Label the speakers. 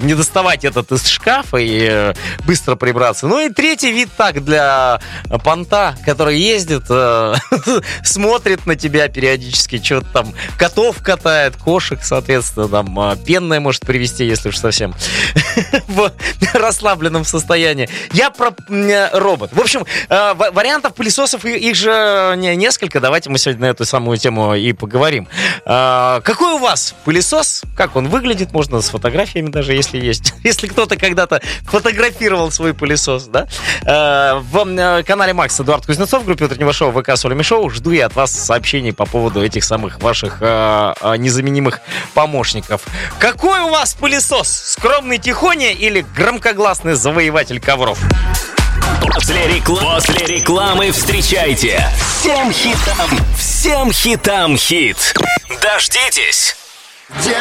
Speaker 1: чтобы не доставать этот из шкафа и быстро прибраться. Ну и третий вид так для понта, который ездит, смотрит на тебя периодически, что-то там котов катает, кошек, соответственно, там пенное может привезти, если уж совсем в расслабленном состоянии. Я про робот. В общем, вариантов пылесосов, их же несколько. Давайте мы сегодня на эту самую тему и поговорим. Какой у вас пылесос? Как он выглядит? Можно с фотографиями даже, если есть. Если кто-то когда-то фотографировал свой пылесос, да? В канале Макс Эдуард Кузнецов, в группе утреннего шоу ВК Солими Шоу. Жду я от вас сообщений по поводу этих самых ваших незаменимых помощников. Какой у вас пылесос? Скромный тихоня или громкогласный завоеватель ковров?
Speaker 2: После рекламы встречайте. Всем хитам хит. Дождитесь.